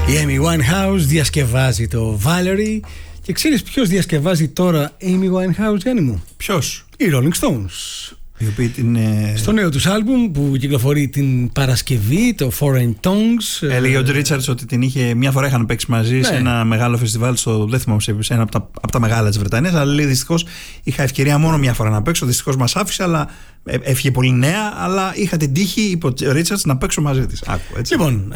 Η Amy Winehouse διασκευάζει το Valerie. Και ξέρεις ποιος διασκευάζει τώρα Amy Winehouse, Γιάννη μου? Ποιος? Οι Rolling Stones. Οι οποίοι στο νέο τους άλμπουμ που κυκλοφορεί την Παρασκευή, το Foreign Tongues. Έλεγε ο Richards ότι την είχε μια φορά είχαν παίξει μαζί σε ένα μεγάλο φεστιβάλ στο, δεν θυμάμαι, σε ένα από τα μεγάλα της Βρετανίας. Αλλά λέει δυστυχώς είχα ευκαιρία μόνο μια φορά να παίξω. Δυστυχώς μας άφησε, αλλά έφυγε πολύ νέα. Αλλά είχα την τύχη, είπε ο Richards, να παίξω μαζί της. Άκου, έτσι. Λοιπόν,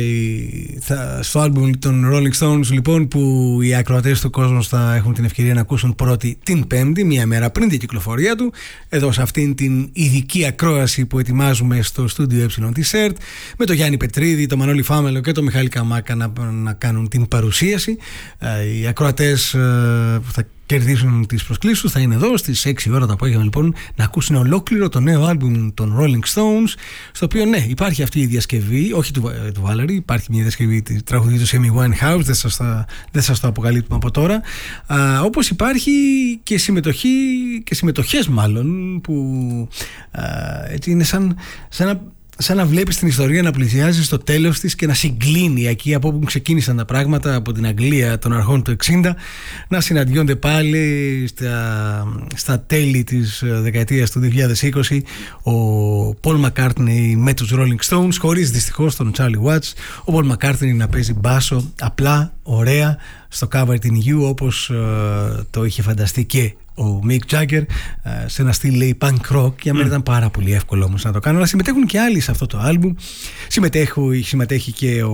στο άλμπουμ των Rolling Stones, λοιπόν, που οι ακροατές του κόσμου θα έχουν την ευκαιρία να ακούσουν πρώτη την Πέμπτη, μία μέρα πριν την κυκλοφορία του, εδώ σε αυτήν την ειδική ακρόαση που ετοιμάζουμε στο στούντιο ΕΤ, με τον Γιάννη Πετρίδη, τον Μανώλη Φάμελο και τον Μιχάλη Καμάκα να κάνουν την παρουσίαση. Οι ακροατές που θα κερδίσουν τις προσκλήσεις τους θα είναι εδώ στις 6 ώρα το απόγευμα, λοιπόν, να ακούσουν ολόκληρο το νέο άλμπουμ των Rolling Stones, στο οποίο ναι, υπάρχει αυτή η διασκευή, όχι του Valerie, υπάρχει μια διασκευή της τραγουδίου του Amy Winehouse, δεν σας το αποκαλύπτουμε από τώρα, όπως υπάρχει και συμμετοχή και συμμετοχές μάλλον που έτσι είναι σαν να βλέπεις την ιστορία να πλησιάζει στο τέλος της και να συγκλίνει εκεί από όπου ξεκίνησαν τα πράγματα, από την Αγγλία των αρχών του 60, να συναντιόνται πάλι στα τέλη της δεκαετίας του 2020 ο Paul McCartney με τους Rolling Stones, χωρίς δυστυχώς τον Charlie Watts, ο Paul McCartney να παίζει μπάσο απλά, ωραία, στο Covered in You, όπως το είχε φανταστεί και ο Mick Jagger, σε ένα στυλ, λέει, punk rock. Για μένα ήταν πάρα πολύ εύκολο όμως να το κάνω, αλλά συμμετέχουν και άλλοι σε αυτό το άλμπουμ. Συμμετέχει και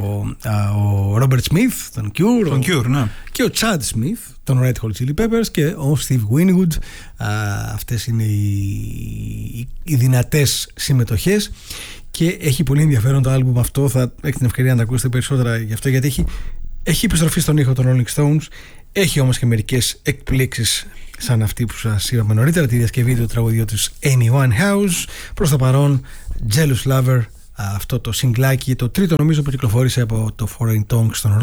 ο Robert Smith, τον Cure, ναι, και ο Chad Smith, τον Red Hot Chili Peppers, και ο Steve Winwood. Αυτές είναι οι δυνατές συμμετοχές και έχει πολύ ενδιαφέρον το άλμπουμ αυτό. Θα έχετε την ευκαιρία να τα ακούσετε περισσότερα γι' αυτό, γιατί έχει επιστροφή στον ήχο των Rolling Stones. Έχει όμως και μερικές εκπλήξεις, σαν αυτή που σας είπαμε νωρίτερα, τη διασκευή του τραγουδιού τους Amy Winehouse. Προς το παρόν, Jealous Lover, αυτό το συγκλάκι, το τρίτο νομίζω που κυκλοφόρησε από το Foreign Tongues των